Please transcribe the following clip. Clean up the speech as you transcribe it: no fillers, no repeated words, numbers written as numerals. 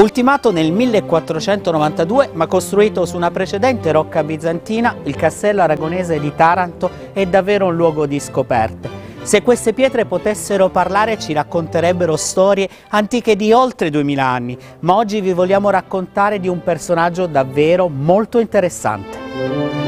Ultimato nel 1492 ma costruito su una precedente rocca bizantina, il castello aragonese di Taranto è davvero un luogo di scoperte. Se queste pietre potessero parlare ci racconterebbero storie antiche di oltre 2000 anni, ma oggi vi vogliamo raccontare di un personaggio davvero molto interessante.